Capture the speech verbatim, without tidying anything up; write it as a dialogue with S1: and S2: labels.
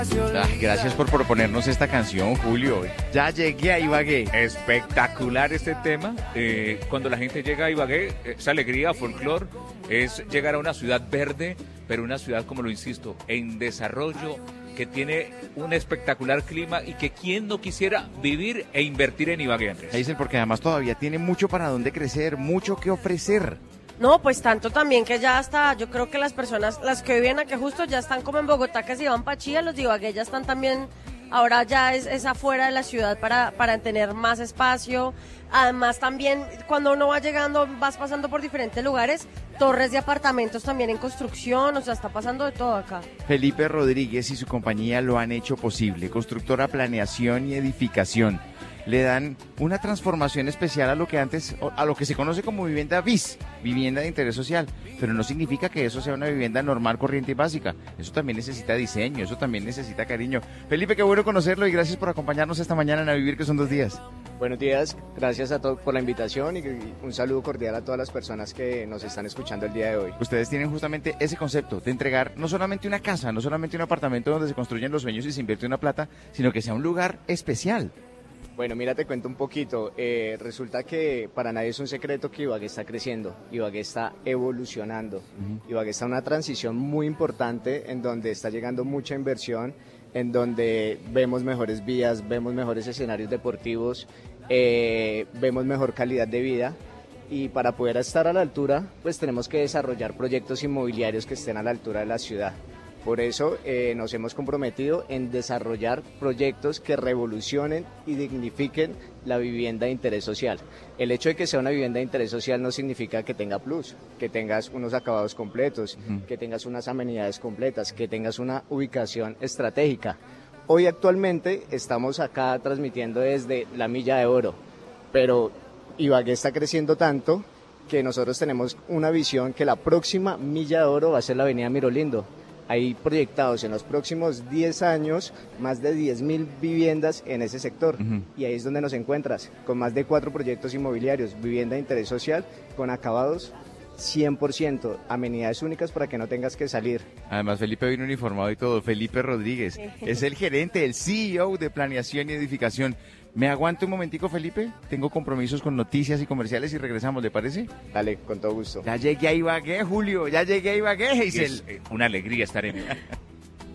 S1: Ay, gracias por proponernos esta canción, Julio. Ya llegué a Ibagué.
S2: Espectacular este tema. Eh, cuando la gente llega a Ibagué, esa alegría, folclor, es llegar a una ciudad verde, pero una ciudad, como lo insisto, en desarrollo, que tiene un espectacular clima y que quién no quisiera vivir e invertir en Ibagué, Andrés.
S1: Dicen porque además todavía tiene mucho para dónde crecer, mucho que ofrecer.
S3: No, pues tanto también que ya hasta, yo creo que las personas, las que viven aquí justo ya están como en Bogotá, que se iban para Chía, los de Ibagué ya están también, ahora ya es, es afuera de la ciudad para, para tener más espacio. Además también cuando uno va llegando, vas pasando por diferentes lugares, torres de apartamentos también en construcción, o sea, está pasando de todo acá.
S1: Felipe Rodríguez y su compañía lo han hecho posible, constructora Planeación y Edificación. Le dan una transformación especial a lo que antes, a lo que se conoce como vivienda bis, vivienda de interés social, pero no significa que eso sea una vivienda normal, corriente y básica. Eso también necesita diseño, eso también necesita cariño. Felipe, qué bueno conocerlo y gracias por acompañarnos esta mañana en A Vivir, que son dos días.
S4: Buenos días, gracias a todos por la invitación y un saludo cordial a todas las personas que nos están escuchando el día de hoy.
S1: Ustedes tienen justamente ese concepto de entregar no solamente una casa, no solamente un apartamento donde se construyen los sueños y se invierte una plata, sino que sea un lugar especial.
S4: Bueno, mira, te cuento un poquito. Eh, resulta que para nadie es un secreto que Ibagué está creciendo, Ibagué está evolucionando, uh-huh. Ibagué está en una transición muy importante en donde está llegando mucha inversión, en donde vemos mejores vías, vemos mejores escenarios deportivos, eh, vemos mejor calidad de vida. Y para poder estar a la altura, pues tenemos que desarrollar proyectos inmobiliarios que estén a la altura de la ciudad. Por eso eh, nos hemos comprometido en desarrollar proyectos que revolucionen y dignifiquen la vivienda de interés social. El hecho de que sea una vivienda de interés social no significa que tenga plus, que tengas unos acabados completos, uh-huh. que tengas unas amenidades completas, que tengas una ubicación estratégica. Hoy actualmente estamos acá transmitiendo desde la Milla de Oro, pero Ibagué está creciendo tanto que nosotros tenemos una visión que la próxima Milla de Oro va a ser la avenida Mirolindo. Hay proyectados en los próximos diez años más de diez mil viviendas en ese sector. Uh-huh. Y ahí es donde nos encuentras, con más de cuatro proyectos inmobiliarios, vivienda de interés social, con acabados cien por ciento, amenidades únicas para que no tengas que salir.
S1: Además, Felipe vino uniformado y todo. Felipe Rodríguez es el gerente, el C E O de Planeación y Edificación. ¿Me aguanto un momentico, Felipe? Tengo compromisos con noticias y comerciales y regresamos, ¿le parece?
S4: Dale, con todo gusto.
S1: Ya llegué a Ibagué, Julio, ya llegué a Ibagué, Hazel.
S2: Es eh, una alegría estar en